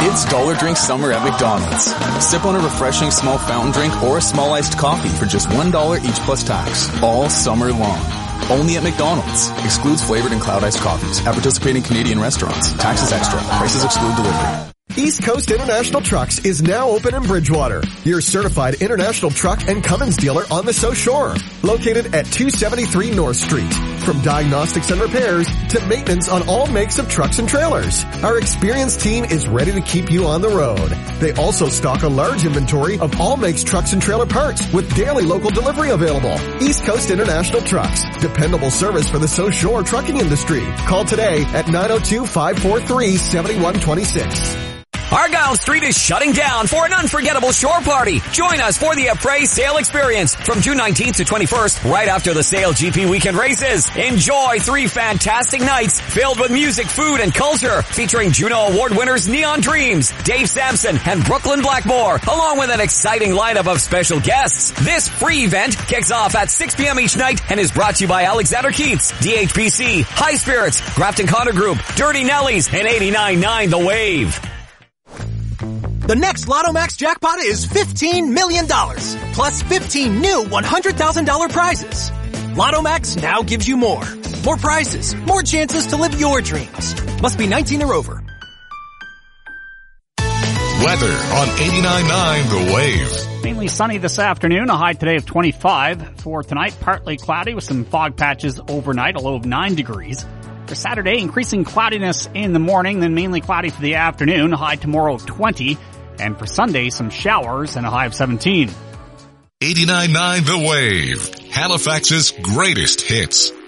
It's Dollar Drink Summer at McDonald's. Sip on a refreshing small fountain drink or a small iced coffee for just $1 each plus tax, all summer long. Only at McDonald's. Excludes flavored and cloud iced coffees at participating Canadian restaurants. Taxes extra. Prices exclude delivery. East Coast International Trucks is now open in Bridgewater, your certified international truck and Cummins dealer on the South Shore. Located at 273 North Street. From diagnostics and repairs to maintenance on all makes of trucks and trailers, our experienced team is ready to keep you on the road. They also stock a large inventory of all makes trucks and trailer parts with daily local delivery available. East Coast International Trucks. Dependable service for the South Shore trucking industry. Call today at 902-543-7126. Argyle Street is shutting down for an unforgettable shore party. Join us for the Appraise Sale Experience from June 19th to 21st, right after the Sale GP weekend races. Enjoy 3 fantastic nights filled with music, food, and culture, featuring Juno Award winners Neon Dreams, Dave Sampson, and Brooklyn Blackmore, along with an exciting lineup of special guests. This free event kicks off at 6 p.m. each night and is brought to you by Alexander Keats, DHPC, High Spirits, Grafton Connor Group, Dirty Nellies, and 89.9 The Wave. The next Lotto Max jackpot is $15 million, plus 15 new $100,000 prizes. Lotto Max now gives you more. More prizes, more chances to live your dreams. Must be 19 or over. Weather on 89.9 The Wave. Mainly sunny this afternoon, a high today of 25. For tonight, partly cloudy with some fog patches overnight, a low of 9 degrees. For Saturday, increasing cloudiness in the morning, then mainly cloudy for the afternoon, a high tomorrow of 20. And for Sunday, some showers and a high of 17. 89.9 The Wave, Halifax's greatest hits.